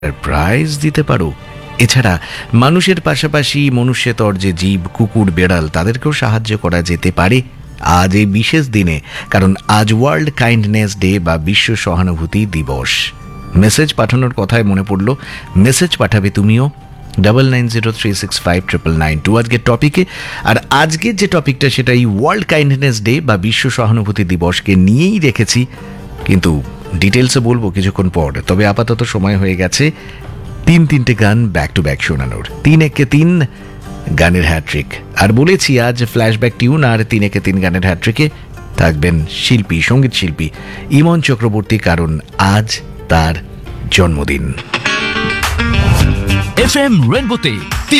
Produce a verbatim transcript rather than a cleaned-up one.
Prize দিতে পারো। এছাড়া মানুষের পাশাপাশি মনুষ্যতর যে জীব, কুকুর, বেড়াল, তাদেরকেও সাহায্য করা যেতে পারে আজ এই বিশেষ দিনে, কারণ আজ ওয়ার্ল্ড কাইন্ডনেস ডে বা বিশ্ব সহানুভূতি দিবস। মেসেজ পাঠানোর কথায় মনে পড়ল, মেসেজ পাঠাবে তুমিও double nine zero three six five triple nine two আজকের টপিকে। আর আজকের যে টপিকটা সেটা এই ওয়ার্ল্ড কাইন্ডনেস ডে বা বিশ্ব সহানুভূতি দিবসকে নিয়েই রেখেছি, কিন্তু ডিটেলসে বলবো কিছুক্ষণ পর। তবে আপাতত সময় হয়ে গেছে তিন তিনটে গান ব্যাক টু ব্যাক শোনানোর। তিন একে তিন গানের হ্যাট্রিক। আর বলেছি আজ ফ্ল্যাশব্যাক টিউন আর তিন একে তিন গানের হ্যাট্রিকে থাকবেন শিল্পী, সঙ্গীত শিল্পী ইমন চক্রবর্তী, কারণ আজ তার জন্মদিন। F M রেনবোতে